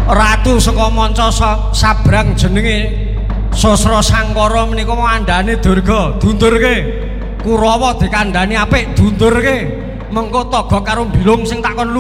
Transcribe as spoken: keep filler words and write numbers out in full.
ratu saka manca sabrang jenenge Sasra Sangkara menika andane Durga dundurke Kurawa dikandhani apik dundurke mengko toga karo bilung sing takon